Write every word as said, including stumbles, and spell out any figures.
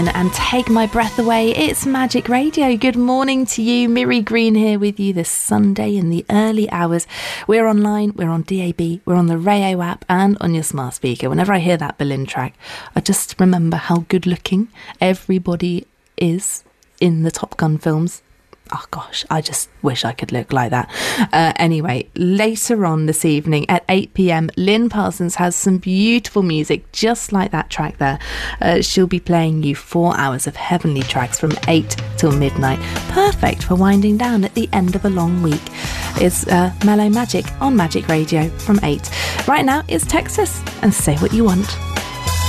And Take My Breath Away. It's Magic Radio. Good morning to you. Miri Green here with you this Sunday in the early hours. We're online, we're on D A B, we're on the Rayo app and on your smart speaker. Whenever I hear that Berlin track, I just remember how good looking everybody is in the Top Gun films. Oh gosh, I just wish I could look like that. Uh, anyway, later on this evening at eight p.m, Lynn Parsons has some beautiful music just like that track there. Uh, she'll be playing you four hours of heavenly tracks from eight till midnight. Perfect for winding down at the end of a long week. It's uh, Mellow Magic on Magic Radio from eight. Right now, it's Texas and Say What You Want.